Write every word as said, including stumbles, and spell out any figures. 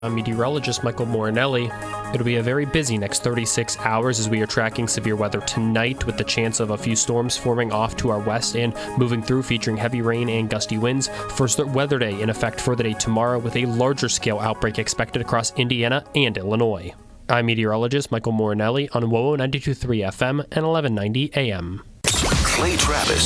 I'm meteorologist Michael Morinelli. It'll be a very busy next thirty-six hours as we are tracking severe weather tonight with the chance of a few storms forming off to our west and moving through, featuring heavy rain and gusty winds. First weather day in effect for the day tomorrow with a larger scale outbreak expected across Indiana and Illinois. I'm meteorologist Michael Morinelli on W O O ninety-two point three F M and eleven ninety A M. Clay Travis